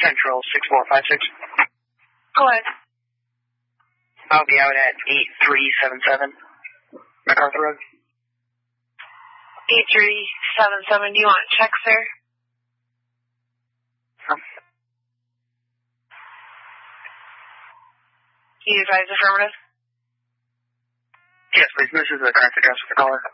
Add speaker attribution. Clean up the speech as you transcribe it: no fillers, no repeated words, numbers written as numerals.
Speaker 1: Central 6456.
Speaker 2: Go ahead.
Speaker 1: I'll be out at 8377 MacArthur Road.
Speaker 2: 8377. Do you want a check, sir? You advise affirmative?
Speaker 1: Yes, please. This is the correct address for the caller.